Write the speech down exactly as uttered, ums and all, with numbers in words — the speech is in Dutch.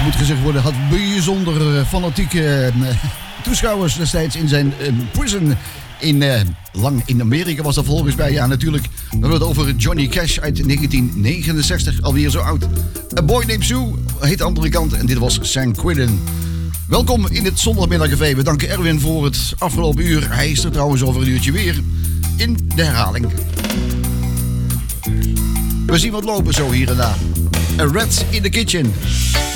moet gezegd worden, had bijzonder fanatieke uh, toeschouwers destijds in zijn uh, prison. In, uh, lang in Amerika was dat volgens mij. Ja, natuurlijk. We hebben het over Johnny Cash uit negentien negenenzestig. Alweer zo oud. A Boy Named Sue heet de andere kant. En dit was San Quentin. Welkom in het zondagmiddagcafé. We danken Erwin voor het afgelopen uur. Hij is er trouwens over een uurtje weer in de herhaling. We zien wat lopen zo hier en daar. A Rat in the Kitchen.